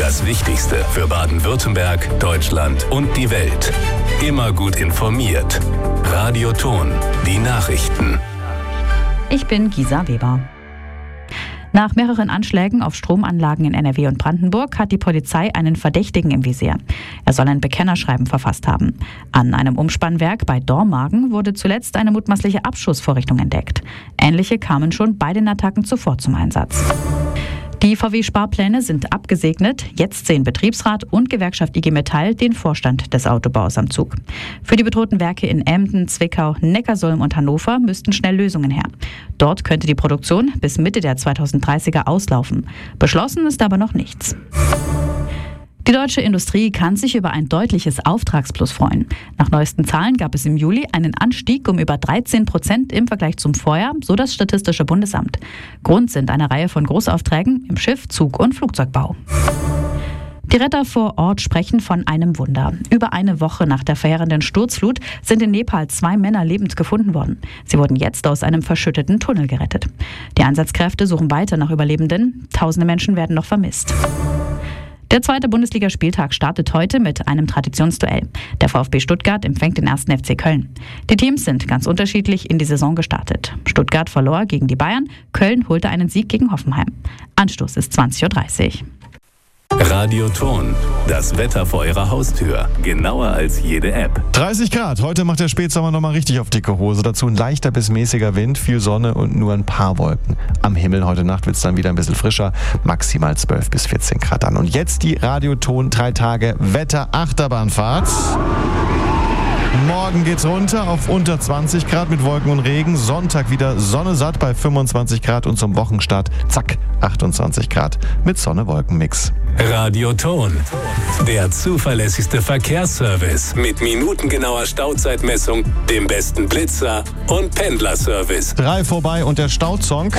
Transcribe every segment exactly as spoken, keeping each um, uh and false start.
Das Wichtigste für Baden-Württemberg, Deutschland und die Welt. Immer gut informiert. Radio Thon, die Nachrichten. Ich bin Gisa Weber. Nach mehreren Anschlägen auf Stromanlagen in N R W und Brandenburg hat die Polizei einen Verdächtigen im Visier. Er soll ein Bekennerschreiben verfasst haben. An einem Umspannwerk bei Dormagen wurde zuletzt eine mutmaßliche Abschussvorrichtung entdeckt. Ähnliche kamen schon bei den Attacken zuvor zum Einsatz. Die V W-Sparpläne sind abgesegnet. Jetzt sehen Betriebsrat und Gewerkschaft I G Metall den Vorstand des Autobaus am Zug. Für die bedrohten Werke in Emden, Zwickau, Neckarsulm und Hannover müssten schnell Lösungen her. Dort könnte die Produktion bis Mitte der zweitausenddreißiger auslaufen. Beschlossen ist aber noch nichts. Die deutsche Industrie kann sich über ein deutliches Auftragsplus freuen. Nach neuesten Zahlen gab es im Juli einen Anstieg um über dreizehn Prozent im Vergleich zum Vorjahr, so das Statistische Bundesamt. Grund sind eine Reihe von Großaufträgen im Schiff-, Zug- und Flugzeugbau. Die Retter vor Ort sprechen von einem Wunder. Über eine Woche nach der verheerenden Sturzflut sind in Nepal zwei Männer lebend gefunden worden. Sie wurden jetzt aus einem verschütteten Tunnel gerettet. Die Einsatzkräfte suchen weiter nach Überlebenden. Tausende Menschen werden noch vermisst. Der zweite Bundesligaspieltag startet heute mit einem Traditionsduell. Der VfB Stuttgart empfängt den ersten F C Köln. Die Teams sind ganz unterschiedlich in die Saison gestartet. Stuttgart verlor gegen die Bayern, Köln holte einen Sieg gegen Hoffenheim. Anstoß ist zwanzig Uhr dreißig. Radio Thon, das Wetter vor Ihrer Haustür. Genauer als jede App. dreißig Grad. Heute macht der Spätsommer nochmal richtig auf dicke Hose. Dazu ein leichter bis mäßiger Wind, viel Sonne und nur ein paar Wolken. Am Himmel heute Nacht wird es dann wieder ein bisschen frischer. Maximal zwölf bis vierzehn Grad an. Und jetzt die Radio Thon drei Tage Wetter-Achterbahnfahrt. Morgen geht's runter auf unter zwanzig Grad mit Wolken und Regen. Sonntag wieder Sonne satt bei fünfundzwanzig Grad und zum Wochenstart, zack, achtundzwanzig Grad mit Sonne-Wolken-Mix. Radio Thon, der zuverlässigste Verkehrsservice mit minutengenauer Stauzeitmessung, dem besten Blitzer und Pendlerservice. Drei vorbei und der Stauzong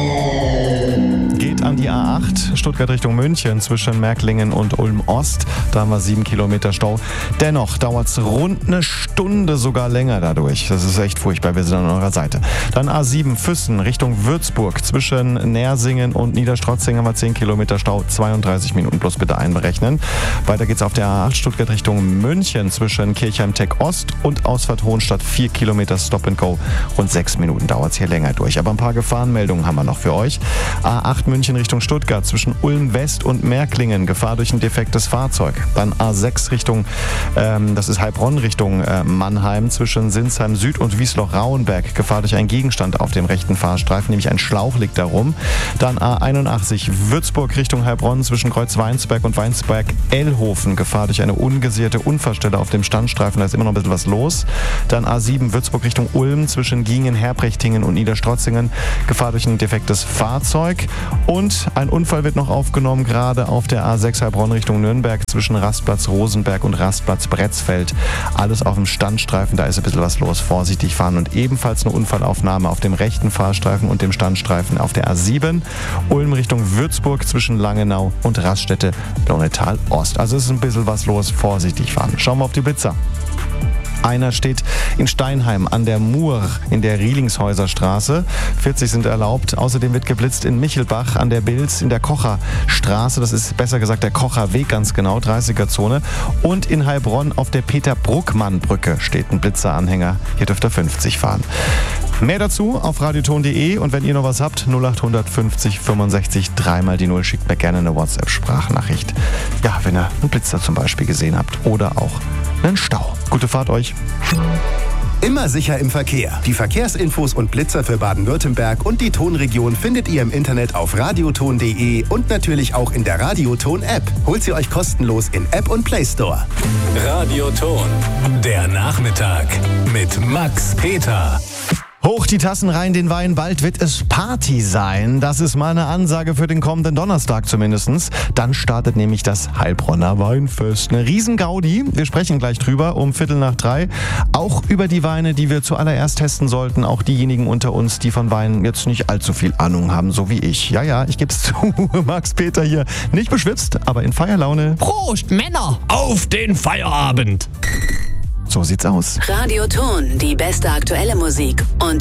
geht an die A acht, Stuttgart Richtung München zwischen Märklingen und Ulm-Ost. Da haben wir sieben Kilometer Stau. Dennoch dauert es rund eine Stunde, sogar länger dadurch. Das ist echt furchtbar, wir sind an eurer Seite. Dann A sieben Füssen Richtung Würzburg zwischen Nersingen und Niederstrotzing haben wir zehn Kilometer Stau, zweiunddreißig Minuten plus bitte einberechnen. Weiter geht's auf der A acht Stuttgart Richtung München zwischen Kirchheim-Tech Ost und Ausfahrt Hohenstadt vier Kilometer Stop and Go. Rund sechs Minuten dauert es hier länger durch. Aber ein paar Gefahrenmeldungen haben wir noch für euch. A acht München Richtung Stuttgart zwischen Ulm West und Märklingen, Gefahr durch ein defektes Fahrzeug. Dann A sechs Richtung, ähm, das ist Heilbronn Richtung äh, Mannheim zwischen Sinsheim Süd und Wiesloch-Rauenberg, Gefahr durch einen Gegenstand auf dem rechten Fahrstreifen, nämlich ein Schlauch liegt darum. Dann A einundachtzig Würzburg Richtung Heilbronn zwischen Kreuz-Weinsberg und Weinsberg-Ellhofen, Gefahr durch eine ungesicherte Unfallstelle auf dem Standstreifen, da ist immer noch ein bisschen was los. Dann A sieben Würzburg Richtung Ulm zwischen Giengen, Herbrechtingen und Niederstrotzingen, Gefahr durch ein defektes Fahrzeug. Und ein Unfall wird noch aufgenommen, gerade auf der A sechs Heilbronn Richtung Nürnberg zwischen Rastplatz Rosenberg und Rastplatz Bretzfeld. Alles auf dem Standstreifen, da ist ein bisschen was los, vorsichtig fahren. Und ebenfalls eine Unfallaufnahme auf dem rechten Fahrstreifen und dem Standstreifen auf der A sieben, Ulm Richtung Würzburg zwischen Langenau und Raststätte Lonnetal Ost. Also es ist ein bisschen was los, vorsichtig fahren. Schauen wir auf die Blitzer. Einer steht in Steinheim an der Mur in der Rielingshäuser Straße. vierzig sind erlaubt. Außerdem wird geblitzt in Michelbach an der Bilz in der Kocherstraße. Das ist besser gesagt der Kocherweg ganz genau, dreißiger Zone. Und in Heilbronn auf der Peter-Bruckmann-Brücke steht ein Blitzeranhänger. Hier dürft ihr fünfzig fahren. Mehr dazu auf radioton punkt de und wenn ihr noch was habt, null acht fünfzig fünfundsechzig dreimal die Null, schickt mir gerne eine WhatsApp-Sprachnachricht. Ja, wenn ihr einen Blitzer zum Beispiel gesehen habt oder auch einen Stau. Gute Fahrt euch. Immer sicher im Verkehr. Die Verkehrsinfos und Blitzer für Baden-Württemberg und die Thonregion findet ihr im Internet auf radioton punkt de und natürlich auch in der Radioton-App. Holt sie euch kostenlos in App und Play Store. Radio Thon, der Nachmittag mit Max Peter. Hoch die Tassen rein, den Wein, bald wird es Party sein. Das ist mal eine Ansage für den kommenden Donnerstag zumindest. Dann startet nämlich das Heilbronner Weinfest. Eine Riesen-Gaudi, wir sprechen gleich drüber um Viertel nach drei. Auch über die Weine, die wir zuallererst testen sollten. Auch diejenigen unter uns, die von Weinen jetzt nicht allzu viel Ahnung haben, so wie ich. Ja, ja, ich geb's zu, Max Peter hier. Nicht beschwipst, aber in Feierlaune. Prost, Männer, auf den Feierabend! So sieht's aus. Radio Thon, die beste aktuelle Musik und